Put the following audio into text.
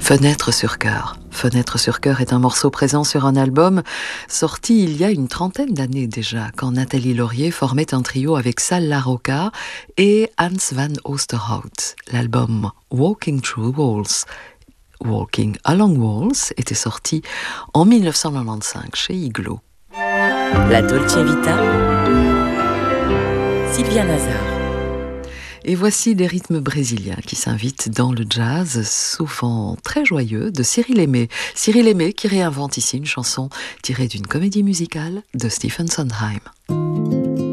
Fenêtre sur cœur. Fenêtre sur cœur est un morceau présent sur un album sorti il y a une trentaine d'années déjà, quand Nathalie Laurier formait un trio avec Sal Larocca et Hans van Oosterhout. L'album Walking Through Walls, Walking Along Walls était sorti en 1995 chez Iglo. La Dolce Vita, Sylvia Nazar. Et voici des rythmes brésiliens qui s'invitent dans le jazz, souvent très joyeux, de Cyril Aimé. Cyril Aimé qui réinvente ici une chanson tirée d'une comédie musicale de Stephen Sondheim.